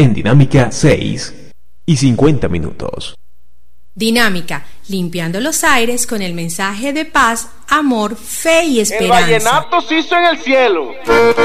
en Dinámica 6:50. Dinámica, limpiando los aires con el mensaje de paz, amor, fe y esperanza. El vallenato se hizo en el cielo.